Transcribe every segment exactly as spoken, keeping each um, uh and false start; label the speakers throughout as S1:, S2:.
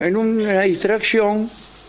S1: En una distracción,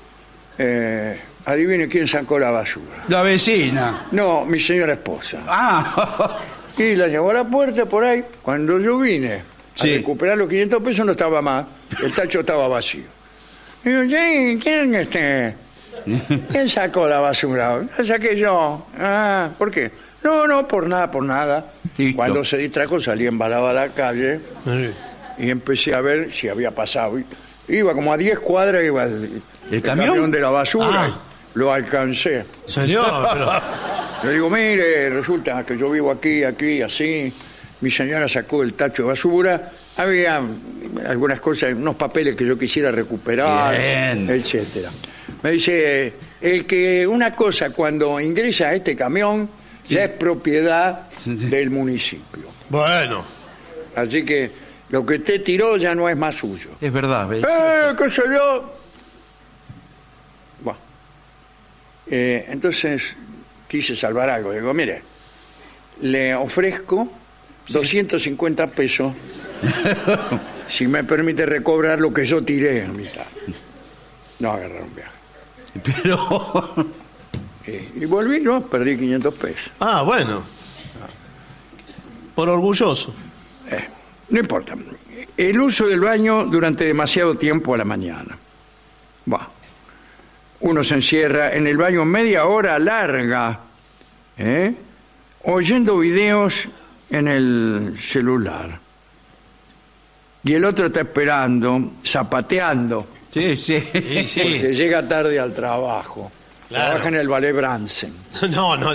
S1: eh, adivine quién sacó la basura.
S2: La vecina.
S1: No, mi señora esposa.
S2: Ah,
S1: Y la llevó a la puerta por ahí. Cuando yo vine a
S2: Sí.
S1: recuperar los quinientos pesos, no estaba más. El tacho estaba vacío. Digo, "¿Quién- ¿quién este? ¿Quién sacó la basura? La saqué yo. Ah, ¿por qué? No, no, por nada, por nada.
S2: Listo.
S1: Cuando se distrajo, salí embalado a la calle y empecé a ver si había pasado. Iba como a diez cuadras, iba el, el
S2: camión?
S1: de la basura.
S3: Ah.
S1: Lo alcancé.
S3: Señor, pero...
S1: Le digo, mire, resulta que yo vivo aquí, aquí, así. Mi señora sacó el tacho de basura. Había algunas cosas, unos papeles que yo quisiera recuperar,
S2: Bien.
S1: etcétera. Me dice, el que una cosa cuando ingresa a este camión ya es propiedad del municipio.
S3: Bueno.
S1: Así que lo que usted tiró ya no es más suyo.
S2: es verdad. ¿ves?
S1: ¡Eh, qué sé yo! Bueno, eh, entonces quise salvar algo. Digo, mire, le ofrezco doscientos cincuenta pesos si me permite recobrar lo que yo tiré a mitad. No agarrar un viaje.
S2: Pero...
S1: Eh, y volví, ¿no? Perdí quinientos pesos.
S3: Ah, bueno. Por orgulloso.
S1: Eh, no importa. El uso del baño durante demasiado tiempo a la mañana. Bueno, uno se encierra en el baño media hora larga, ¿eh? oyendo videos en el celular. Y el otro está esperando, zapateando,
S2: Sí, sí.
S3: Sí, sí.
S1: porque llega tarde al trabajo.
S3: Claro.
S1: Trabaja en el Ballet Bransen.
S3: No, no.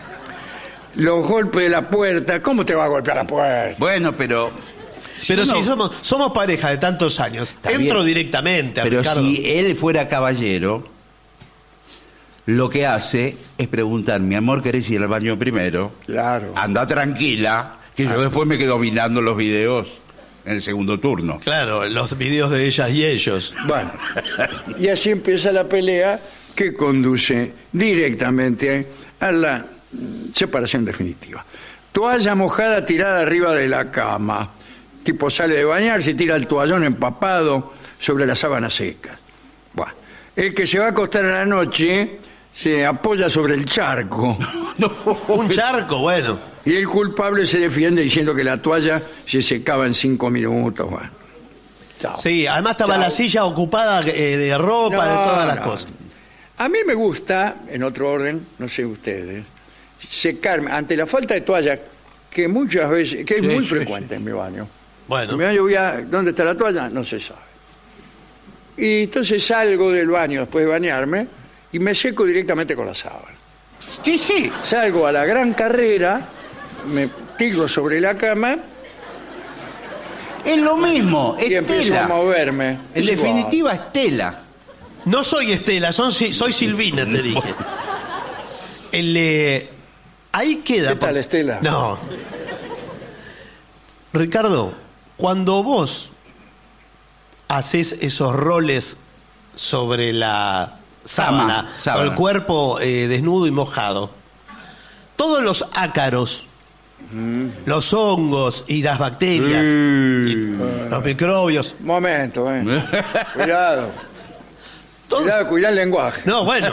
S1: Los golpes de la puerta, ¿cómo te va a golpear la puerta?
S2: Bueno, pero...
S3: Pero
S2: uno-
S3: si somos, somos pareja de tantos años,
S2: Está
S3: entro
S2: bien.
S3: directamente a
S2: Pero
S3: Ricardo.
S2: si él fuera caballero, lo que hace es preguntar, mi amor, ¿querés ir al baño primero?
S1: Claro.
S2: Anda tranquila, que yo después me quedo mirando los videos en el segundo turno.
S3: Claro, los videos de ellas y ellos.
S1: Bueno, y así empieza la pelea que conduce directamente a la mm, separación definitiva. Toalla mojada tirada arriba de la cama. Tipo sale de bañarse y tira el toallón empapado sobre las sábanas secas. Bueno, el que se va a acostar a la noche se apoya sobre el charco.
S3: Un charco, bueno.
S1: Y el culpable se defiende diciendo que la toalla se secaba en cinco minutos. Bueno, chao.
S3: Sí, además estaba
S1: Chao.
S3: la silla ocupada eh, de ropa, de
S1: No,
S3: todas las
S1: no.
S3: cosas.
S1: A mí me gusta, en otro orden, no sé ustedes, secarme ante la falta de toalla, que muchas veces, que es
S2: Sí,
S1: muy
S2: sí,
S1: frecuente en mi baño.
S3: Bueno,
S1: En mi baño voy a, ¿dónde está la toalla? No se sabe. Y entonces salgo del baño después de bañarme y me seco directamente con la sábana.
S2: Sí, sí.
S1: Salgo a la gran carrera, me tiro sobre la cama
S2: Es lo mismo,
S1: y empiezo a
S2: Estela.
S1: moverme.
S2: En
S1: Igual.
S2: definitiva, Estela.
S3: no soy Estela, son, Si- soy Silvina, te dije. El, eh, ahí queda.
S1: ¿Qué tal, Estela?
S3: No. Ricardo, cuando vos haces esos roles sobre la sábana,
S2: Cama, sábana.
S3: con el cuerpo eh, desnudo y mojado, todos los ácaros, los hongos y las bacterias, y los microbios,
S1: Un momento, eh. Cuidado.
S3: todo,
S1: Cuidado, cuidado el lenguaje.
S3: no, bueno.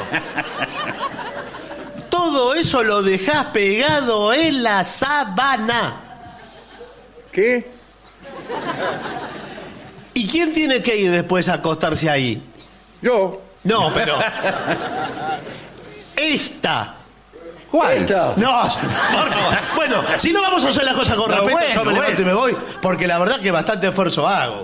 S3: Todo eso lo dejás pegado en la sábana.
S1: ¿Qué?
S3: ¿Y quién tiene que ir después a acostarse ahí?
S1: Yo.
S3: No, pero... Esta.
S2: ¿Cuál?
S1: Esta.
S3: No, por favor. Bueno, si no vamos a hacer las cosas con
S2: No,
S3: respeto,
S2: bueno,
S3: yo me levanto
S2: bueno.
S3: y me voy, porque la verdad que bastante esfuerzo hago.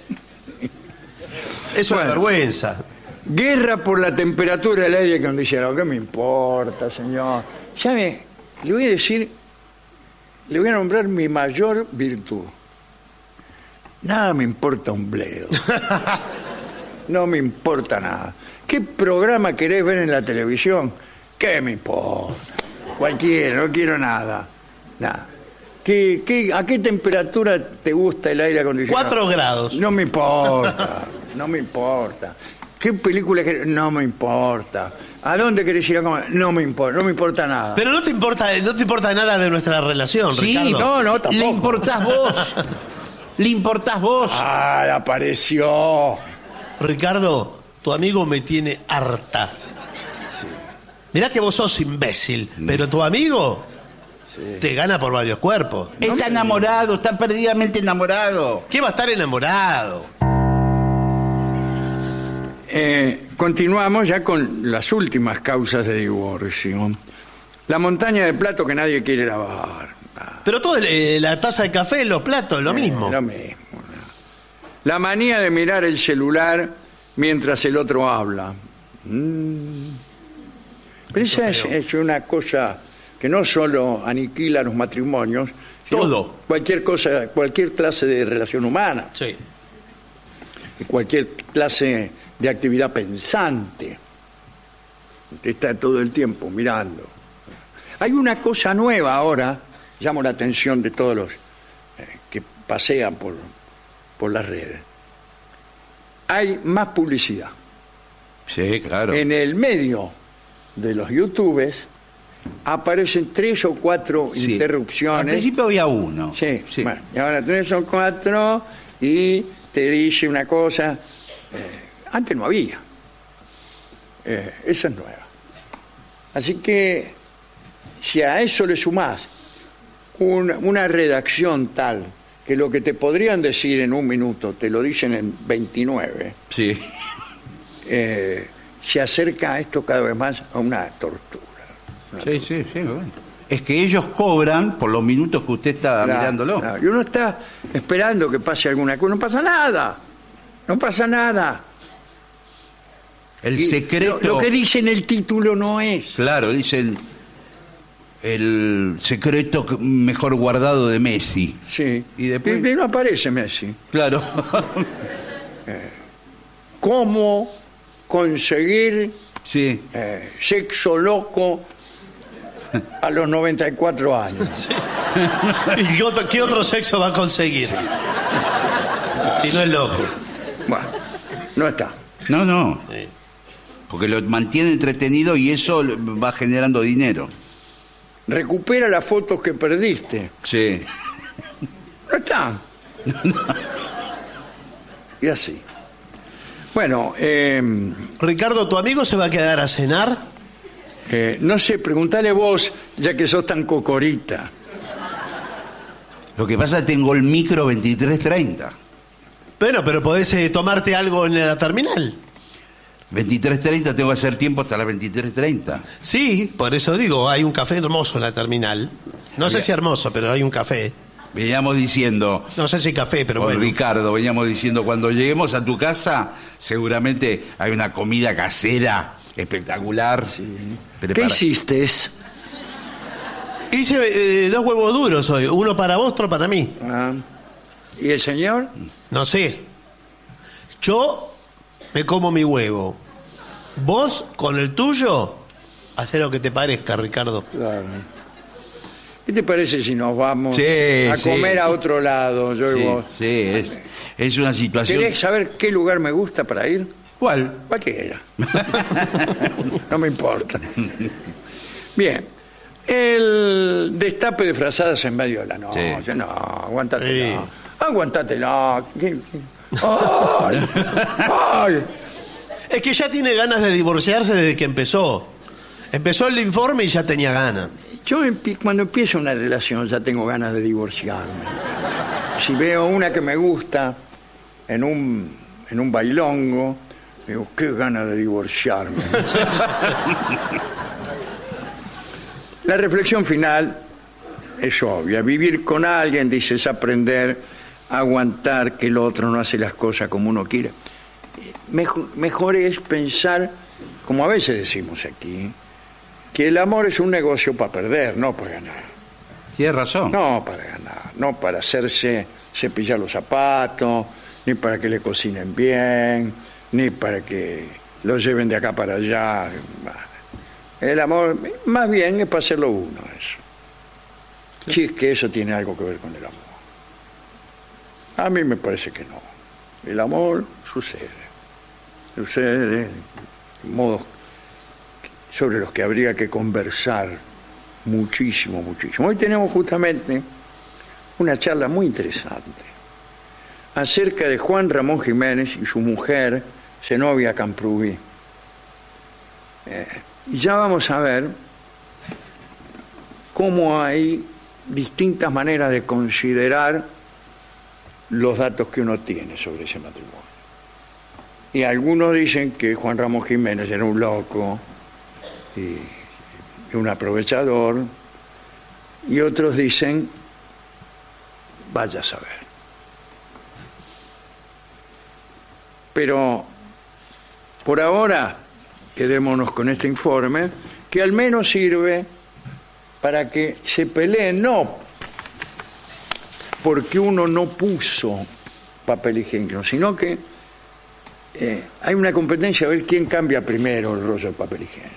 S3: Es una
S1: Bueno.
S3: vergüenza.
S1: Guerra por la temperatura del aire acondicionado. ¿Qué me importa, señor? ¿Sabe? Le voy a decir, le voy a nombrar mi mayor virtud. Nada me importa un bledo. No me importa nada. ¿Qué programa querés ver en la televisión? ¿Qué me importa? Cualquiera, no quiero nada. Nada. ¿Qué, qué, ¿A qué temperatura te gusta el aire acondicionado?
S3: Cuatro grados.
S1: No me importa, no me importa. ¿Qué película querés? No me importa. ¿A dónde querés ir a comer? No me importa, no me importa nada.
S3: Pero no te importa, no te importa nada de nuestra relación,
S2: Sí,
S3: Ricardo.
S1: no, no, tampoco.
S2: Le importás vos. Le importás vos.
S1: Ah, apareció.
S3: Ricardo, tu amigo me tiene harta.
S1: Sí.
S3: Mirá que vos sos imbécil, mm. pero tu amigo sí. te gana por varios cuerpos.
S2: Está no enamorado, está perdidamente enamorado.
S3: ¿Qué va a estar enamorado?
S1: Eh, continuamos ya con las últimas causas de divorcio. La montaña de platos que nadie quiere lavar. Ah.
S3: Pero todo, eh, la taza de café, los platos, lo eh, mismo.
S1: Lo mismo. La manía de mirar el celular mientras el otro habla. Mm. Pero esa es, es una cosa que no solo aniquila los matrimonios, sino
S3: todo.
S1: Cualquier cosa, cualquier clase de relación humana.
S3: Sí.
S1: Y cualquier clase de actividad pensante. Usted está todo el tiempo mirando. Hay una cosa nueva ahora, llamo la atención de todos los eh, que pasean por, por las redes. Hay más publicidad.
S2: Sí, claro.
S1: En el medio de los youtubers aparecen tres o cuatro
S2: sí.
S1: interrupciones.
S2: Al principio había uno.
S1: Sí, sí. Bueno, y ahora tres o cuatro y te dice una cosa. Eh, antes no había. Eh, esa es nueva. Así que si a eso le sumás una, una redacción tal que lo que te podrían decir en un minuto te lo dicen en veintinueve,
S2: sí.
S1: eh, se acerca esto cada vez más a una tortura. Una
S2: sí,
S1: tortura.
S2: sí, sí. Bueno. Es que ellos cobran por los minutos que usted está claro, mirándolo.
S1: Claro. Y uno está esperando que pase alguna cosa. No pasa nada. No pasa nada.
S2: El
S1: y
S2: secreto...
S1: Lo, lo que dice en el título no es.
S2: Claro, dicen el secreto mejor guardado de Messi.
S1: Sí.
S2: Y después...
S1: Y no aparece Messi.
S2: Claro.
S1: eh, ¿Cómo conseguir
S2: sí.
S1: eh, sexo loco a los noventa y cuatro años?
S3: Sí. ¿Y qué otro, qué otro sexo va a conseguir? Si no es loco.
S1: Bueno, no está.
S2: No, no.
S3: Sí.
S2: Porque lo mantiene entretenido y eso va generando dinero.
S1: Recupera las fotos que perdiste.
S2: Sí.
S1: No está. Y así. Bueno, eh,
S3: Ricardo, ¿tu amigo se va a quedar a cenar?
S1: Eh, no sé, preguntale vos, ya que sos tan cocorita.
S2: Lo que pasa es que tengo el micro veintitrés treinta.
S3: Bueno, pero podés eh, tomarte algo en la terminal.
S2: veintitrés treinta, tengo que hacer tiempo hasta las veintitrés treinta.
S3: Sí, por eso digo, hay un café hermoso en la terminal. No sé si hermoso, pero hay un café.
S2: Veníamos diciendo...
S3: No sé si café, pero bueno.
S2: Ricardo, veníamos diciendo, cuando lleguemos a tu casa, seguramente hay una comida casera espectacular.
S1: Sí. ¿Qué hiciste?
S3: Hice eh, dos huevos duros hoy, uno para vos, otro para mí.
S1: Ah. ¿Y el señor?
S3: No sé. Yo me como mi huevo. Vos, con el tuyo, hacé lo que te parezca, Ricardo.
S1: Claro. ¿Qué te parece si nos vamos
S2: sí,
S1: a
S2: sí.
S1: comer a otro lado, yo
S2: sí,
S1: y vos?
S2: Sí, es, es una situación...
S1: ¿Querés saber qué lugar me gusta para ir?
S2: ¿Cuál?
S1: Cualquiera. No me importa. Bien. El destape de frazadas en medio de la noche. Sí. No, aguantátela. Sí. Aguantátela. ¡Ay! ¡Ay!
S3: Es que ya tiene ganas de divorciarse desde que empezó. Empezó el informe y ya tenía ganas.
S1: Yo cuando empiezo una relación ya tengo ganas de divorciarme. Si veo una que me gusta en un, en un bailongo, digo, qué ganas de divorciarme. La reflexión final es obvia. Vivir con alguien, dice, es aprender a aguantar que el otro no hace las cosas como uno quiere. Mejor, mejor es pensar, como a veces decimos aquí, que el amor es un negocio para perder, no para ganar.
S2: Tienes razón.
S1: No para ganar, no para hacerse cepillar los zapatos, ni para que le cocinen bien, ni para que lo lleven de acá para allá. El amor, más bien, es para hacerlo uno, eso. Sí. Si es que eso tiene algo que ver con el amor. A mí me parece que no. El amor sucede. Sucede de modos sobre los que habría que conversar muchísimo, muchísimo. Hoy tenemos justamente una charla muy interesante acerca de Juan Ramón Jiménez y su mujer Zenobia Camprubí. Eh, y ya vamos a ver cómo hay distintas maneras de considerar los datos que uno tiene sobre ese matrimonio. Y algunos dicen que Juan Ramón Jiménez era un loco y un aprovechador, y otros dicen, vaya a saber. Pero por ahora quedémonos con este informe, que al menos sirve para que se peleen, no porque uno no puso papel higiénico, sino que eh, hay una competencia a ver quién cambia primero el rollo de papel higiénico.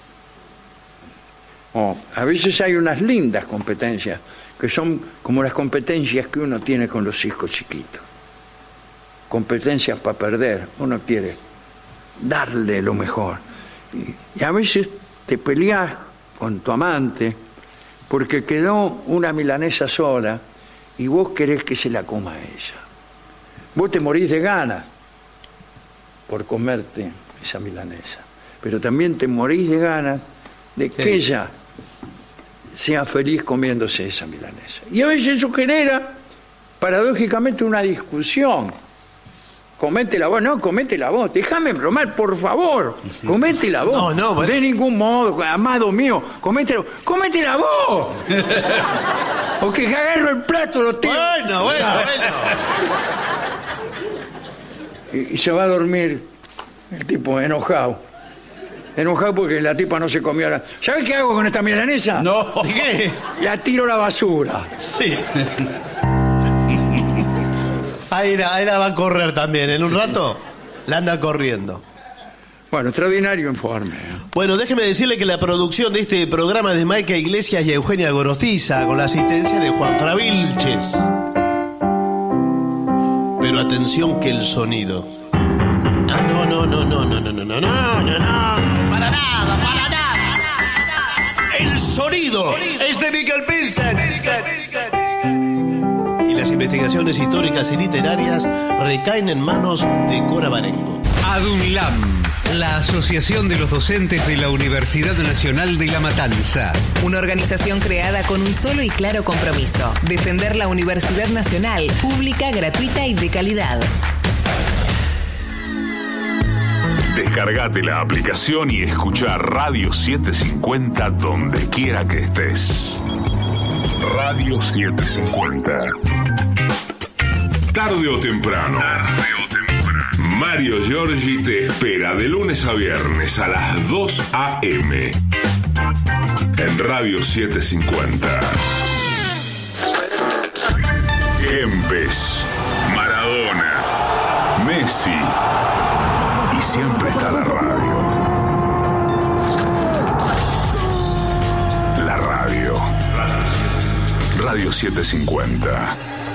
S1: Oh, a veces hay unas lindas competencias que son como las competencias que uno tiene con los hijos chiquitos. Competencias para perder. Uno quiere darle lo mejor. Y, y a veces te peleas con tu amante porque quedó una milanesa sola y vos querés que se la coma ella. Vos te morís de ganas por comerte esa milanesa, pero también te morís de ganas de que sí. ella sea feliz comiéndose esa milanesa. Y a veces eso genera, paradójicamente, una discusión. Cométela vos, no, cométela vos, déjame bromar, por favor, cométela vos. No, no, bueno. De ningún modo, amado mío, cométela, cométela vos. O que agarro el plato, lo tiro.
S3: Bueno, bueno, bueno.
S1: Y, y se va a dormir el tipo enojado. Enojado porque la tipa no se comió la... ¿Sabes qué hago con esta milanesa?
S3: No. ¿Qué?
S1: La tiro a la basura.
S3: Sí. Ahí la, ahí la va a correr también. En un rato la anda corriendo.
S1: Bueno, extraordinario informe.
S3: Bueno, déjeme decirle que la producción de este programa es de Maica Iglesias y Eugenia Gorostiza, con la asistencia de Juan Fravilches. Pero atención que el sonido... Ah, no, no, no, no, no, no, no, no, no, no, no, para nada, para nada. El sonido es de Miguel Pilsen. Y las investigaciones históricas y literarias recaen en manos de Cora Barengo.
S4: ADUNLAM, la Asociación de los Docentes de la Universidad Nacional de La Matanza.
S5: Una organización creada con un solo y claro compromiso: defender la Universidad Nacional, pública, gratuita y de calidad.
S6: Descargate la aplicación y escucha Radio setecientos cincuenta donde quiera que estés. Radio setecientos cincuenta. Tarde o temprano. Tarde o temprano. Mario Giorgi te espera de lunes a viernes a las dos a eme en Radio setecientos cincuenta. Kempes, Maradona, Messi. Y siempre está la radio. La radio. Radio setecientos cincuenta.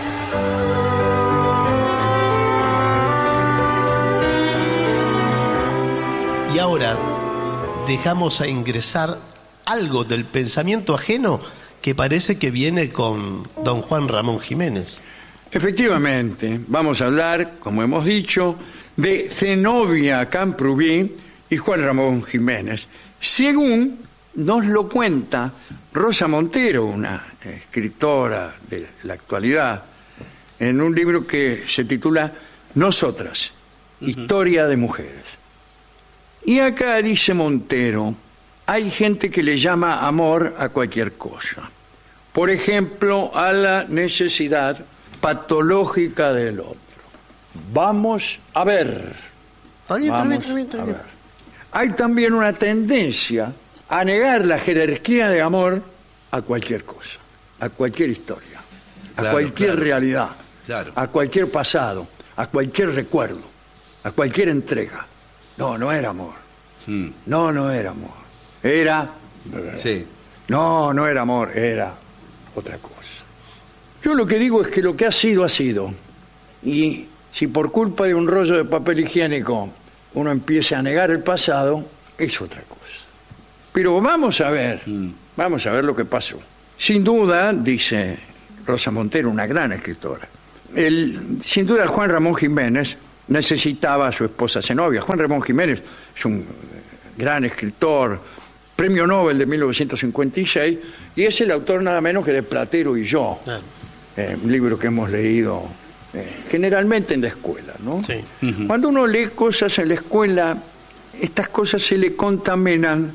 S3: Y ahora dejamos a ingresar algo del pensamiento ajeno que parece que viene con don Juan Ramón Jiménez.
S1: Efectivamente, vamos a hablar, como hemos dicho, de Zenobia Camprubí y Juan Ramón Jiménez, según nos lo cuenta Rosa Montero, una escritora de la actualidad, en un libro que se titula Nosotras, uh-huh. Historia de Mujeres. Y acá dice Montero, hay gente que le llama amor a cualquier cosa. Por ejemplo, a la necesidad patológica del otro. Vamos a ver.
S3: Está bien, está bien, está bien, está bien.
S1: Hay también una tendencia a negar la jerarquía de amor a cualquier cosa, a cualquier historia, a
S2: claro,
S1: cualquier
S2: claro.
S1: realidad,
S2: Claro.
S1: a cualquier pasado, a cualquier recuerdo, a cualquier entrega. No, no era amor.
S2: Hmm.
S1: No, no era amor. Era...
S2: Sí.
S1: No, no era amor, era otra cosa. Yo lo que digo es que lo que ha sido, ha sido. Y si por culpa de un rollo de papel higiénico uno empieza a negar el pasado, es otra cosa. Pero vamos a ver, mm. vamos a ver lo que pasó. Sin duda, dice Rosa Montero, una gran escritora, el, sin duda Juan Ramón Jiménez necesitaba a su esposa Zenobia. Juan Ramón Jiménez es un gran escritor, premio Nobel de mil novecientos cincuenta y seis, y es el autor nada menos que de Platero y yo,
S3: Ah.
S1: eh, un libro que hemos leído eh, generalmente en la escuela, ¿no?
S3: Sí.
S1: Cuando uno lee cosas en la escuela, estas cosas se le contaminan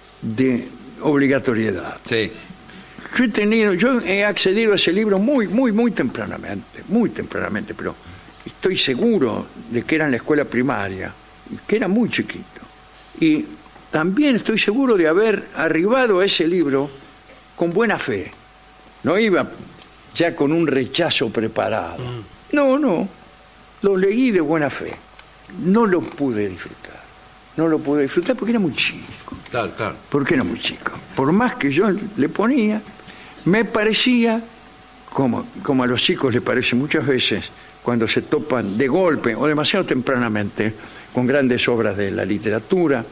S1: de obligatoriedad.
S2: Sí.
S1: Yo he tenido, yo he accedido a ese libro muy, muy, muy tempranamente, muy tempranamente, pero estoy seguro de que era en la escuela primaria, que era muy chiquito. Y también estoy seguro de haber arribado a ese libro con buena fe. No iba ya con un rechazo preparado. No, no. Lo leí de buena fe. No lo pude disfrutar. No lo pude disfrutar porque era muy chico.
S2: Claro, claro.
S1: Porque era muy chico. Por más que yo le ponía, me parecía, como, como a los chicos les parece muchas veces, cuando se topan de golpe o demasiado tempranamente con grandes obras de la literatura,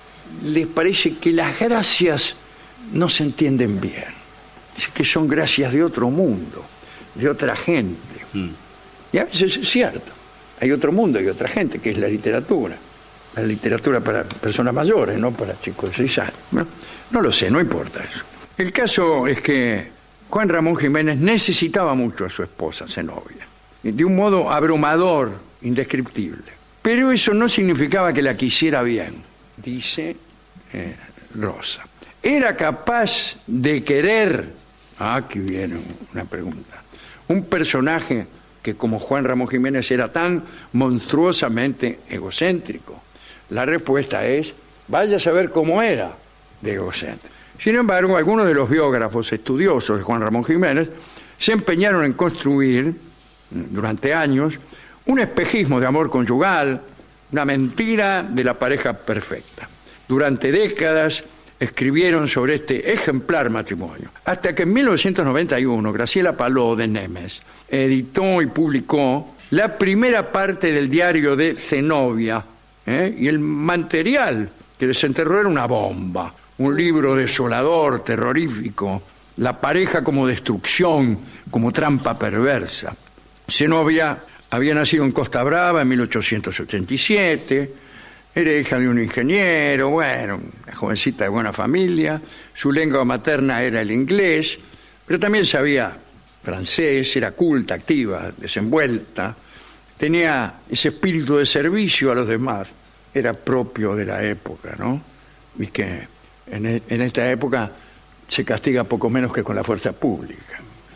S1: les parece que las gracias no se entienden bien, que son gracias de otro mundo, de otra gente. Mm. Y a veces es cierto, hay otro mundo, hay otra gente, que es la literatura. La literatura para personas mayores, no para chicos de seis años. No, no lo sé, no importa eso. El caso es que Juan Ramón Jiménez necesitaba mucho a su esposa Zenobia, de un modo abrumador, indescriptible. Pero eso no significaba que la quisiera bien, dice eh, Rosa. ¿Era capaz de querer, ah, aquí viene una pregunta, un personaje que como Juan Ramón Jiménez era tan monstruosamente egocéntrico? La respuesta es, vaya a saber cómo era de egocéntrico. Sin embargo, algunos de los biógrafos estudiosos de Juan Ramón Jiménez se empeñaron en construir, durante años, un espejismo de amor conyugal, una mentira de la pareja perfecta. Durante décadas escribieron sobre este ejemplar matrimonio, hasta que en mil novecientos noventa y uno Graciela Paló de Nemes editó y publicó la primera parte del diario de Zenobia, ¿eh? y el material que desenterró era una bomba, un libro desolador, terrorífico, la pareja como destrucción, como trampa perversa. Zenobia había nacido en Costa Brava en mil ochocientos ochenta y siete, era hija de un ingeniero, bueno, una jovencita de buena familia, su lengua materna era el inglés, pero también sabía francés, era culta, activa, desenvuelta, tenía ese espíritu de servicio a los demás, era propio de la época, ¿no? Y que en, en esta época se castiga poco menos que con la fuerza pública.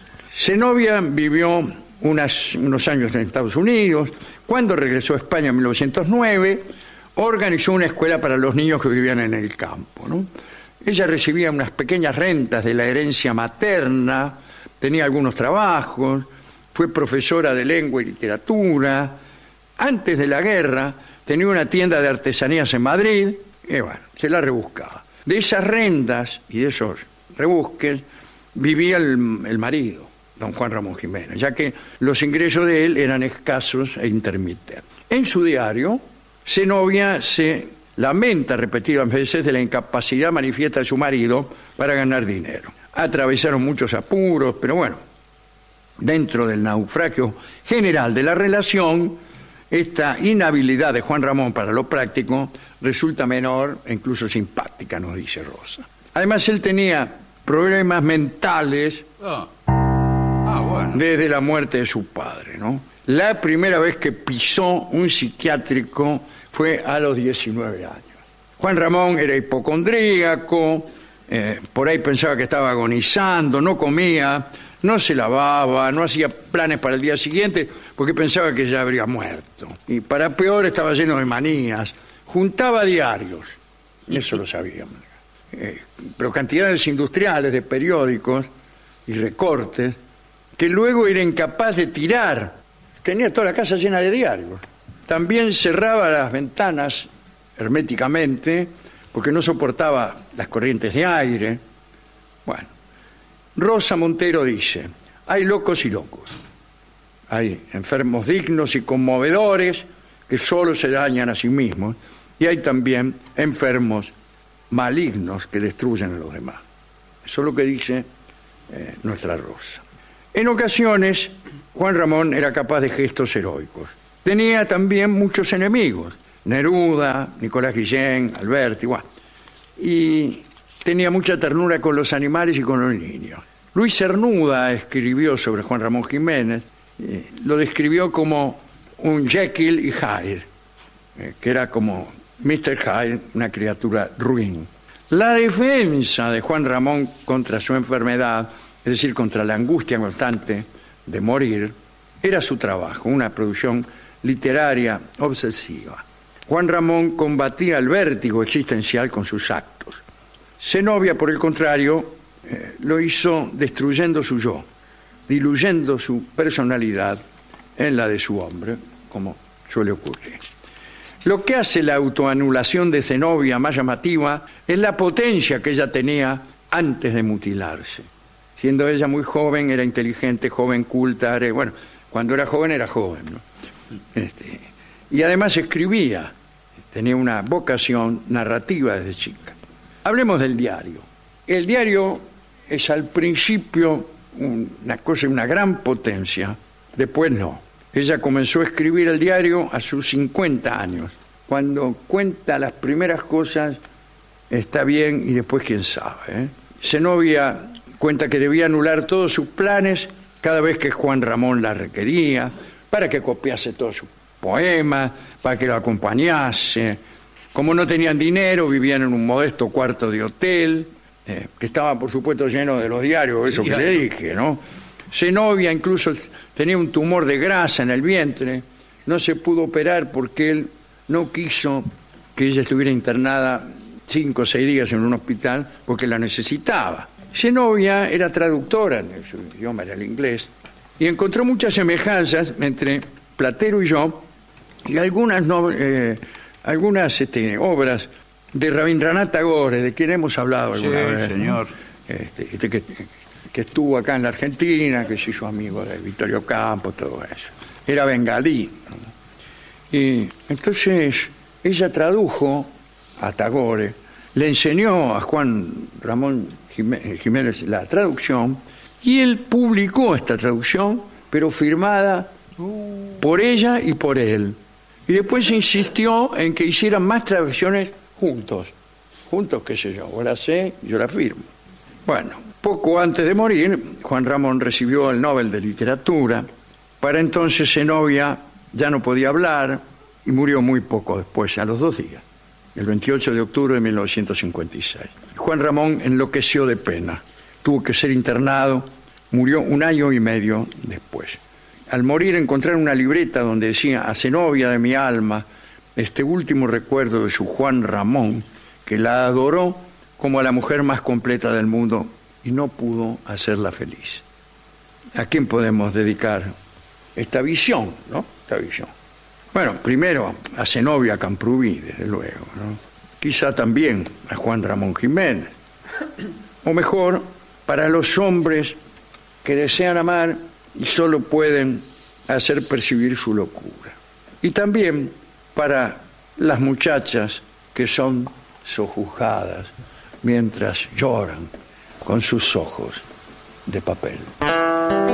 S1: Zenobia vivió unas, unos años en Estados Unidos. Cuando regresó a España en mil novecientos nueve, organizó una escuela para los niños que vivían en el campo, ¿no? Ella recibía unas pequeñas rentas de la herencia materna, tenía algunos trabajos, fue profesora de lengua y literatura. Antes de la guerra tenía una tienda de artesanías en Madrid y bueno, se la rebuscaba. De esas rentas y de esos rebusques vivía el, el marido, don Juan Ramón Jiménez, ya que los ingresos de él eran escasos e intermitentes. En su diario, Zenobia se lamenta repetidas veces de la incapacidad manifiesta de su marido para ganar dinero. Atravesaron muchos apuros, pero bueno, dentro del naufragio general de la relación, esta inhabilidad de Juan Ramón para lo práctico resulta menor e incluso simpática, nos dice Rosa. Además, él tenía problemas mentales
S2: Ah. Ah, bueno.
S1: desde la muerte de su padre, ¿no? La primera vez que pisó un psiquiátrico fue a los diecinueve años. Juan Ramón era hipocondríaco, eh, por ahí pensaba que estaba agonizando, no comía, no se lavaba, no hacía planes para el día siguiente porque pensaba que ya habría muerto. Y para peor estaba lleno de manías, juntaba diarios, eso lo sabíamos, eh, pero cantidades industriales de periódicos y recortes que luego era incapaz de tirar. Tenía toda la casa llena de diarios. También cerraba las ventanas herméticamente porque no soportaba las corrientes de aire. Bueno, Rosa Montero dice, hay locos y locos. Hay enfermos dignos y conmovedores que solo se dañan a sí mismos y hay también enfermos malignos que destruyen a los demás. Eso es lo que dice eh, nuestra Rosa. En ocasiones, Juan Ramón era capaz de gestos heroicos. Tenía también muchos enemigos, Neruda, Nicolás Guillén, Alberti, bueno, y tenía mucha ternura con los animales y con los niños. Luis Cernuda escribió sobre Juan Ramón Jiménez, eh, lo describió como un Jekyll y Hyde, eh, que era como mister Hyde, una criatura ruin. La defensa de Juan Ramón contra su enfermedad, es decir, contra la angustia constante de morir, era su trabajo, una producción literaria obsesiva. Juan Ramón combatía el vértigo existencial con sus actos. Zenobia, por el contrario, eh, lo hizo destruyendo su yo, diluyendo su personalidad en la de su hombre, como suele ocurrir. Lo que hace la autoanulación de Zenobia más llamativa es la potencia que ella tenía antes de mutilarse. Siendo ella muy joven, era inteligente, joven, culta, era, bueno, cuando era joven era joven, ¿no? Este, y además escribía, tenía una vocación narrativa desde chica. Hablemos del diario. El diario es al principio una cosa, una gran potencia, después no. Ella comenzó a escribir el diario a sus cincuenta años. Cuando cuenta las primeras cosas está bien y después quién sabe, ¿eh? Zenobia cuenta que debía anular todos sus planes cada vez que Juan Ramón la requería, para que copiase todos sus poemas, para que lo acompañase. Como no tenían dinero, vivían en un modesto cuarto de hotel, eh, que estaba, por supuesto, lleno de los diarios, eso que le dije, ¿no? Zenobia incluso tenía un tumor de grasa en el vientre, no se pudo operar porque él no quiso que ella estuviera internada cinco o seis días en un hospital porque la necesitaba. Zenobia era traductora, en su idioma era el inglés, y encontró muchas semejanzas entre Platero y yo y algunas, no, eh, algunas este, obras de Rabindranath Tagore, de quien hemos hablado alguna
S2: sí,
S1: vez.
S2: señor.
S1: ¿No? Este, este que, que estuvo acá en la Argentina, que se hizo amigo de Vittorio Campos, todo eso. Era bengalí, ¿no? Y entonces ella tradujo a Tagore, le enseñó a Juan Ramón Jiménez la traducción, y él publicó esta traducción, pero firmada por ella y por él. Y después insistió en que hicieran más traducciones juntos. Juntos, qué sé yo, vos la sé, yo la firmo. Bueno, poco antes de morir, Juan Ramón recibió el Nobel de Literatura. Para entonces Zenobia ya no podía hablar y murió muy poco después, a los dos días, el veintiocho de octubre de mil novecientos cincuenta y seis. Juan Ramón enloqueció de pena, tuvo que ser internado, murió un año y medio después. Al morir encontraron una libreta donde decía: a Zenobia de mi alma, este último recuerdo de su Juan Ramón, que la adoró como a la mujer más completa del mundo y no pudo hacerla feliz. ¿A quién podemos dedicar esta visión, no? Esta visión. Bueno, primero a Zenobia Camprubí, desde luego, ¿no? Quizá también a Juan Ramón Jiménez. O mejor, para los hombres que desean amar y solo pueden hacer percibir su locura. Y también para las muchachas que son sojuzgadas mientras lloran con sus ojos de papel.